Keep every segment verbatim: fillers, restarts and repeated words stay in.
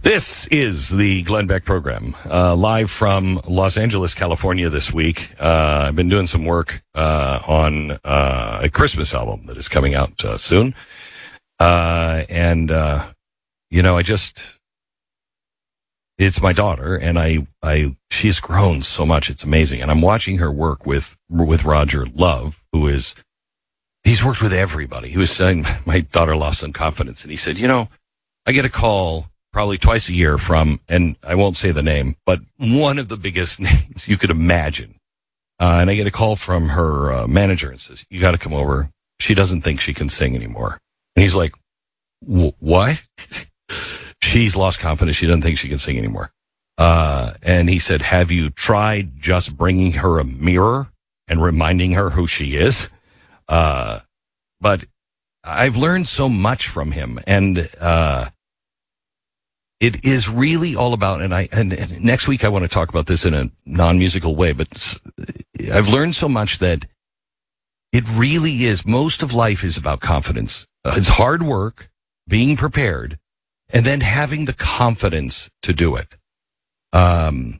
This is the Glenn Beck program, uh, live from Los Angeles, California this week. Uh, I've been doing some work uh, on uh, a Christmas album that is coming out uh, soon. Uh, and, uh, you know, I just, it's my daughter, and I, I, she's grown so much. It's amazing. And I'm watching her work with, with Roger Love, who is, he's worked with everybody. He was saying, my daughter lost some confidence, and he said, you know, I get a call probably twice a year from, and I won't say the name, but one of the biggest names you could imagine. Uh, and I get a call from her uh, manager and says, you got to come over. She doesn't think she can sing anymore. And he's like, what? She's lost confidence. She doesn't think she can sing anymore. Uh, and he said, have you tried just bringing her a mirror and reminding her who she is? Uh, but I've learned so much from him. And, uh, it is really all about, and I, and, and next week I want to talk about this in a non-musical way, but I've learned so much that it really is, most of life is about confidence. Uh, it's hard work, being prepared, and then having the confidence to do it. Um,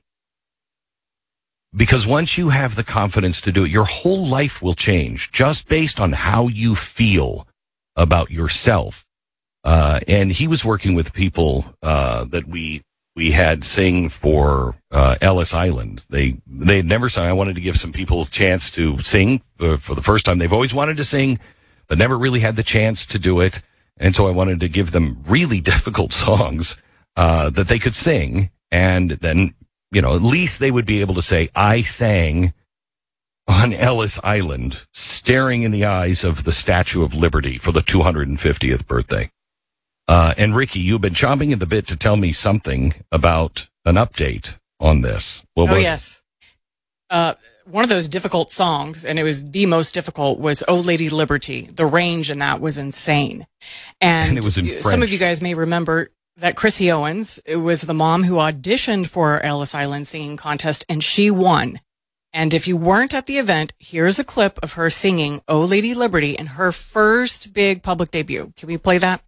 because once you have the confidence to do it, your whole life will change just based on how you feel about yourself. Uh, and he was working with people, uh, that we, we had sing for, uh, Ellis Island. They, they had never sung. I wanted to give some people a chance to sing uh, for the first time. They've always wanted to sing, but never really had the chance to do it. And so I wanted to give them really difficult songs, uh, that they could sing. And then, you know, at least they would be able to say, I sang on Ellis Island, staring in the eyes of the Statue of Liberty for the two hundred fiftieth birthday. Uh, and Ricky, you've been chomping at the bit to tell me something about an update on this. What oh, was yes. Uh, one of those difficult songs, and it was the most difficult, was Oh Lady Liberty. The range in that was insane. And, and it was in French. Some of you guys may remember that Chrissy Owens, it was the mom who auditioned for our Ellis Island singing contest, and she won. And if you weren't at the event, here's a clip of her singing Oh Lady Liberty in her first big public debut. Can we play that?